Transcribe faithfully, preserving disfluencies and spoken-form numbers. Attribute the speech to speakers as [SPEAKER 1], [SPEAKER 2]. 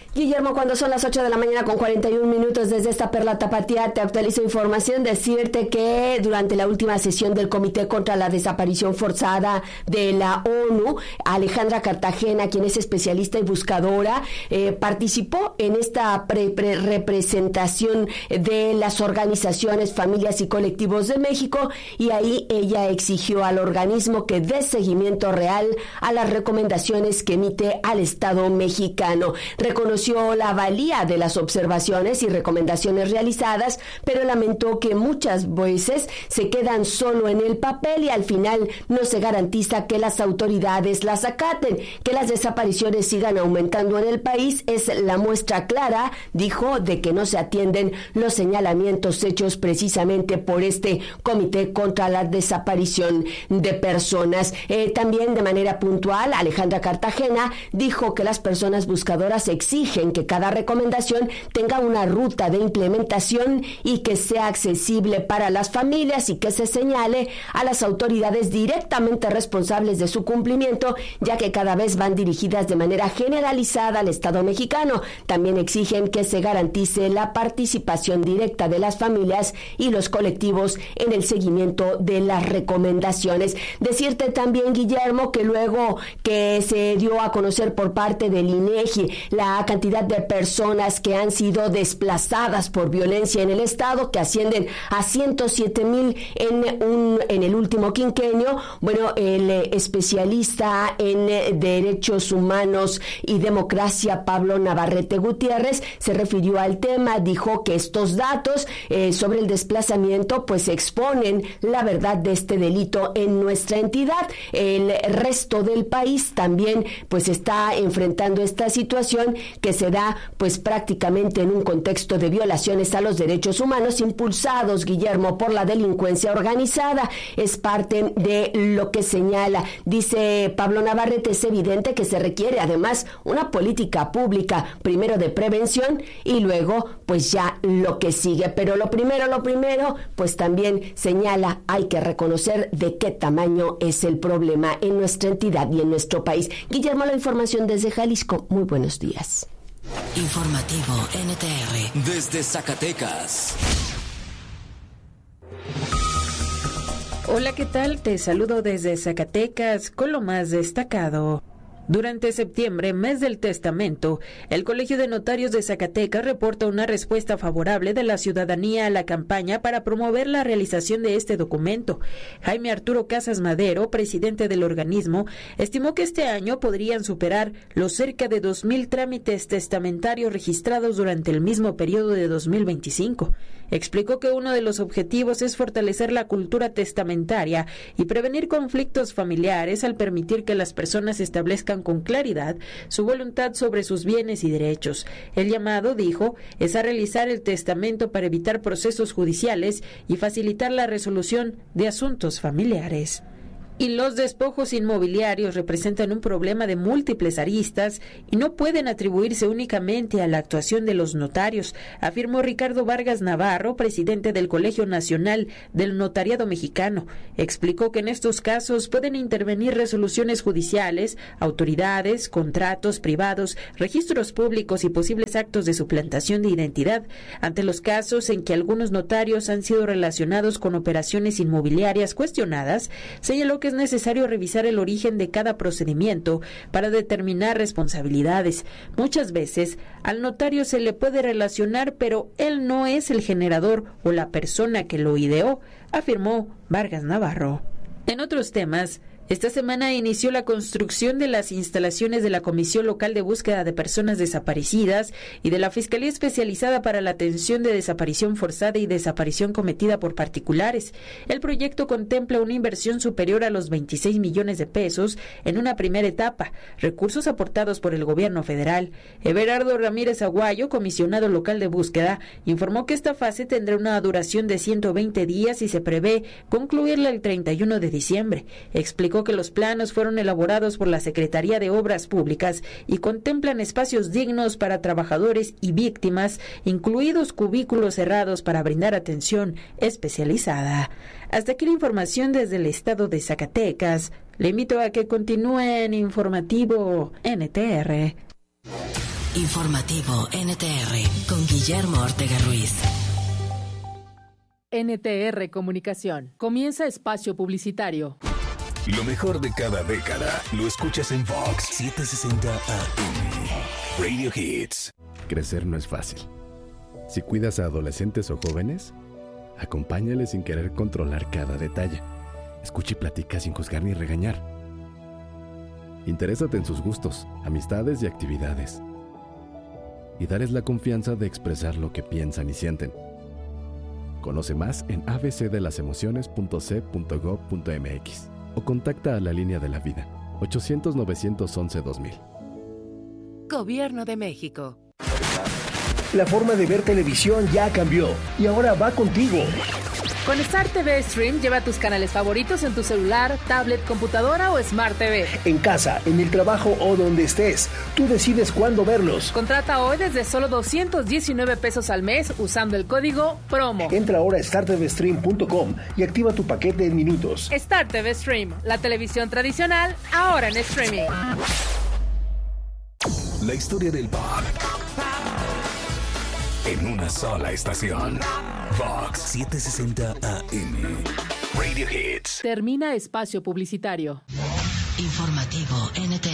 [SPEAKER 1] Guillermo, cuando son las ocho de la mañana con cuarenta y un minutos desde esta perla tapatía, te actualizo información, decirte que durante la última sesión del Comité contra la Desaparición Forzada de la ONU, Alejandra Cartagena, quien es especialista y buscadora, eh, participó en esta pre, pre representación de las organizaciones, familias y colectivos de México, y ahí ella exigió al organismo que dé seguimiento real a las recomendaciones que emite al Estado mexicano. Reconoció la valía de las observaciones y recomendaciones realizadas, pero lamentó que muchas veces se quedan solo en el papel y al final no se garantiza que las autoridades las acaten. Que las desapariciones sigan aumentando en el país es la muestra clara, dijo, de que no se atienden los señalamientos hechos precisamente por este Comité contra la Desaparición de Personas. Eh, también de manera puntual, Alejandra Cartagena dijo que las personas buscadoras exigen que cada recomendación tenga una ruta de implementación y que sea accesible para las familias y que se señale a las autoridades directamente responsables de su cumplimiento, ya que cada vez van dirigidas de manera generalizada al Estado mexicano. También exigen que se garantice la participación directa de las familias y los colectivos en el seguimiento de las recomendaciones. Decirte también, Guillermo, que luego que se dio a conocer por parte del INEGI la cantidad de personas que han sido desplazadas por violencia en el Estado, que ascienden a ciento siete mil en, un, en el último quinquenio, bueno, el eh, especialista en eh, derechos humanos y democracia, Pablo Navarrete Gutiérrez, se refirió al tema, dijo que estos datos eh, sobre el desplazamiento pues exponen la verdad de este delito en nuestra entidad. El resto del país también pues está enfrentando esta situación que se da pues prácticamente en un contexto de violaciones a los derechos humanos impulsados, Guillermo, por la delincuencia organizada. Es parte de lo que señala. Dice Pablo Navarrete, es evidente que se requiere además una política pública, primero de prevención y luego pues ya lo que sigue. Pero lo primero, lo primero, pues también señala, hay que reconocer de qué tamaño es el problema en nuestra entidad y en nuestro país. Guillermo, la información desde Jalisco. Muy buenos días.
[SPEAKER 2] Informativo N T R desde Zacatecas.
[SPEAKER 3] Hola, ¿qué tal? Te saludo desde Zacatecas con lo más destacado. Durante septiembre, mes del testamento, el Colegio de Notarios de Zacatecas reporta una respuesta favorable de la ciudadanía a la campaña para promover la realización de este documento. Jaime Arturo Casas Madero, presidente del organismo, estimó que este año podrían superar los cerca de dos mil trámites testamentarios registrados durante el mismo periodo de dos mil veinticinco. Explicó que uno de los objetivos es fortalecer la cultura testamentaria y prevenir conflictos familiares al permitir que las personas establezcan con claridad su voluntad sobre sus bienes y derechos. El llamado, dijo, es a realizar el testamento para evitar procesos judiciales y facilitar la resolución de asuntos familiares. Y los despojos inmobiliarios representan un problema de múltiples aristas y no pueden atribuirse únicamente a la actuación de los notarios, afirmó Ricardo Vargas Navarro, presidente del Colegio Nacional del Notariado Mexicano. Explicó que en estos casos pueden intervenir resoluciones judiciales, autoridades, contratos privados, registros públicos y posibles actos de suplantación de identidad. Ante los casos en que algunos notarios han sido relacionados con operaciones inmobiliarias cuestionadas, señaló que es necesario revisar el origen de cada procedimiento para determinar responsabilidades. Muchas veces al notario se le puede relacionar, pero él no es el generador o la persona que lo ideó, afirmó Vargas Navarro. En otros temas, esta semana inició la construcción de las instalaciones de la Comisión Local de Búsqueda de Personas Desaparecidas y de la Fiscalía Especializada para la Atención de Desaparición Forzada y Desaparición Cometida por Particulares. El proyecto contempla una inversión superior a los veintiséis millones de pesos en una primera etapa, recursos aportados por el gobierno federal. Everardo Ramírez Aguayo, comisionado local de búsqueda, informó que esta fase tendrá una duración de ciento veinte días y se prevé concluirla el treinta y uno de diciembre. Explicó que los planos fueron elaborados por la Secretaría de Obras Públicas y contemplan espacios dignos para trabajadores y víctimas, incluidos cubículos cerrados para brindar atención especializada. Hasta aquí la información desde el estado de Zacatecas. Le invito a que continúe en Informativo N T R.
[SPEAKER 2] Informativo N T R con Guillermo Ortega Ruiz.
[SPEAKER 4] N T R Comunicación. Comienza espacio publicitario.
[SPEAKER 5] Lo mejor de cada década lo escuchas en Vox setecientos sesenta A M. Radio Hits.
[SPEAKER 6] Crecer no es fácil. Si cuidas a adolescentes o jóvenes, acompáñales sin querer controlar cada detalle. Escucha y platica sin juzgar ni regañar. Interésate en sus gustos, amistades y actividades. Y dales la confianza de expresar lo que piensan y sienten. Conoce más en a b c de las emociones punto c punto gob punto m x o contacta a la línea de la vida ochocientos, novecientos once, dos mil.
[SPEAKER 7] Gobierno de México.
[SPEAKER 8] La forma de ver televisión ya cambió y ahora va contigo.
[SPEAKER 4] Con Star T V Stream lleva tus canales favoritos en tu celular, tablet, computadora o Smart T V.
[SPEAKER 8] En casa, en el trabajo o donde estés, tú decides cuándo verlos.
[SPEAKER 4] Contrata hoy desde solo doscientos diecinueve pesos al mes usando el código PROMO.
[SPEAKER 8] Entra ahora a star t v stream punto com y activa tu paquete en minutos.
[SPEAKER 4] Star T V Stream, la televisión tradicional, ahora en streaming.
[SPEAKER 5] La historia del pop en una sola estación. Vox setecientos sesenta A M. Radio Hits.
[SPEAKER 4] Termina espacio publicitario.
[SPEAKER 2] Informativo N T R.